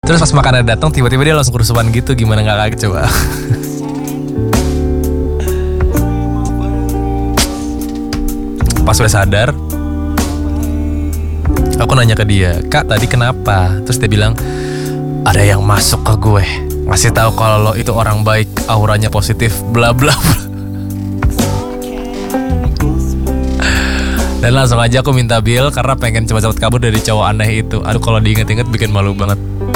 Terus pas makannya datang tiba-tiba dia langsung kerusuhan gitu, gimana nggak kaget coba? Pas udah sadar, aku nanya ke dia, "Kak, tadi kenapa?" Terus dia bilang, "Ada yang masuk ke gue, ngasih tahu kalau lo itu orang baik, auranya positif, bla bla bla." Dan langsung aja aku minta bil karena pengen cepat-cepat kabur dari cowok aneh itu. Aduh, kalau diinget-inget bikin malu banget.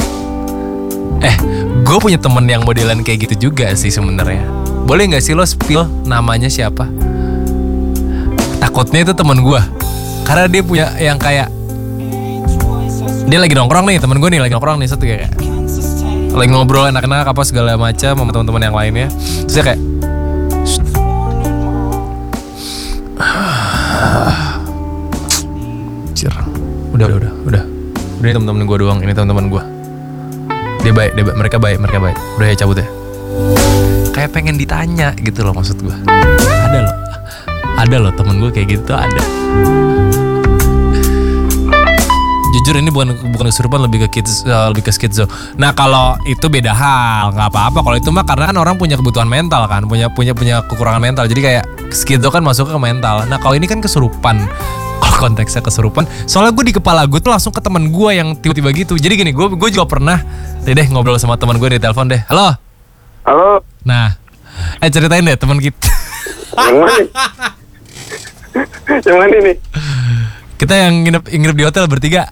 Gue punya temen yang modelan kayak gitu juga sih sebenarnya. Boleh nggak sih lo spill namanya siapa? Takutnya itu temen gue, karena dia punya yang kayak dia lagi nongkrong nih, temen gue nih lagi nongkrong nih, satu kayak lagi ngobrol enak-enak apa segala macam sama teman-teman yang lainnya. Terus dia kayak udah ini teman-teman gue doang, ini teman-teman gue. Dia baik, mereka baik. Udah ya, cabut ya. Kayak pengen ditanya gitu loh, maksud gue. Ada loh temen gue kayak gitu, ada. Jujur ini bukan kesurupan, lebih ke skizo. Nah kalau itu beda hal, nggak apa-apa. Kalau itu mah karena kan orang punya kebutuhan mental kan, punya kekurangan mental. Jadi kayak skizo kan masuk ke mental. Nah kalau ini kan kesurupan. Kalau konteksnya kesurupan, soalnya gue di kepala gue tuh langsung ke teman gue yang tiba-tiba gitu. Jadi gini, gue juga pernah deh ngobrol sama teman gue di telepon deh. Halo. Nah, ceritain deh teman kita. Yang mana nih? Kita yang nginep di hotel bertiga.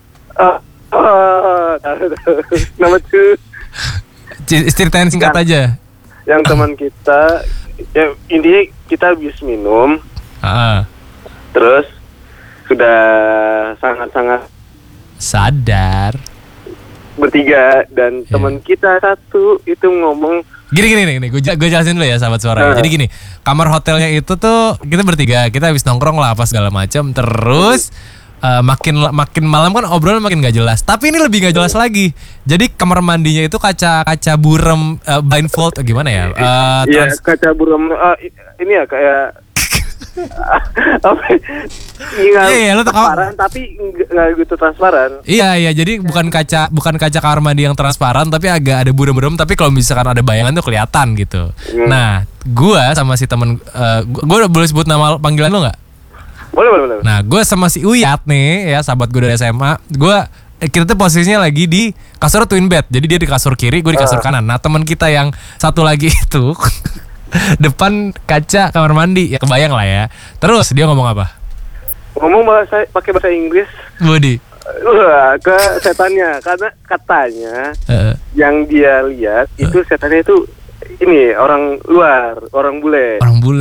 Nama tuh. Ceritain singkat aja. Yang teman kita, ya intinya kita habis minum. Terus sudah sangat-sangat sadar bertiga dan teman kita satu itu ngomong gini, gue jelasin dulu ya sahabat suara. Jadi gini, kamar hotelnya itu tuh kita bertiga, kita habis nongkrong lah apa segala macam. Terus makin malam kan obrolan makin gak jelas. Tapi ini lebih gak jelas lagi. Jadi kamar mandinya itu kaca burem blindfold gimana ya? Iya, kaca burem ini ya kayak apa? Iya, lo transparan tapi nggak gitu transparan. Iya, jadi bukan kaca kamar mandi yang transparan, tapi agak ada burem-burem. Tapi kalau misalkan ada bayangan tuh kelihatan gitu. Nah, gue sama si temen, gue boleh sebut nama panggilan lo nggak? Boleh. Nah, gue sama si Uyat nih, ya sahabat gue dari SMA. Kita tuh posisinya lagi di kasur twin bed. Jadi dia di kasur kiri, gue di kasur kanan. Nah, teman kita yang satu lagi itu depan kaca kamar mandi, ya kebayang lah ya. Terus dia ngomong apa? Ngomong pakai bahasa Inggris. Budi. Ke setannya, karena katanya yang dia lihat itu setannya itu ini orang luar, orang bule.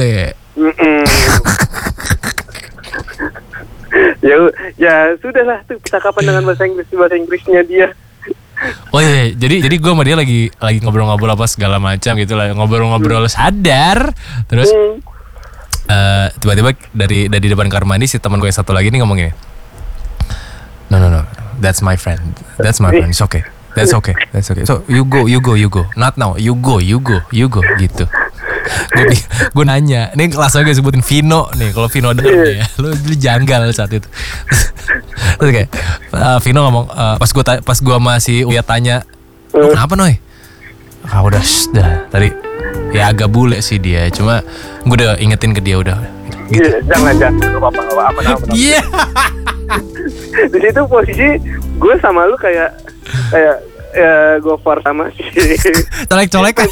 Ya sudahlah tuh percakapan dengan bahasa Inggrisnya dia. Oh iya, jadi gue sama dia lagi ngobrol-ngobrol apa segala macam gitu lah, ngobrol sadar. Terus tiba-tiba dari depan kamar mandi si teman gue yang satu lagi nih ngomong gini, no, that's my friend, it's okay, that's okay, so you go, not now, you go gitu. Gue nanya, ini langsung gue sebutin Vino nih, kalau Vino denger nih ya, lu janggal saat itu. Terus kayak Vino ngomong, pas gue masih Uya tanya, lu kenapa Noy? Udah tadi ya agak bule sih dia, cuma gue udah ingetin ke dia udah. Gitu. Jangan apa. Iya. Di situ posisi gue sama lu kayak Gofar sama si colek-colekan.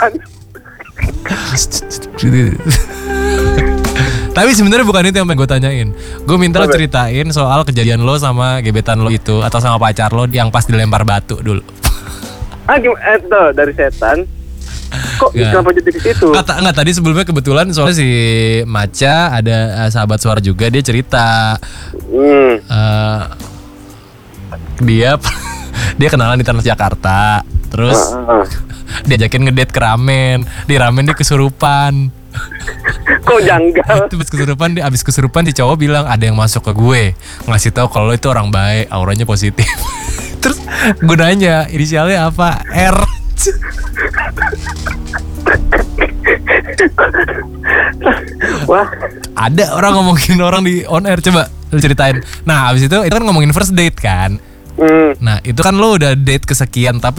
Tapi sebenarnya bukan itu yang pengen gue tanyain. Gue minta lo ceritain soal kejadian lo sama gebetan lo itu atau sama pacar lo yang pas dilempar batu dulu. Gimana? Dari setan. Kok kenapa jadi di situ? Enggak, tadi sebelumnya kebetulan soalnya si Maca ada sahabat suara juga, dia cerita. Dia kenalan di Transjakarta. Terus diajakin ngedate ke ramen. Di ramen dia kesurupan. Kok janggal? Abis kesurupan si cowok bilang ada yang masuk ke gue, ngasih tahu kalau itu orang baik, auranya positif. Terus gue nanya inisialnya apa? R. Wah, ada orang ngomongin orang di on air, coba lu ceritain. Nah abis itu kan ngomongin first date kan. Nah itu kan lo udah date kesekian tapi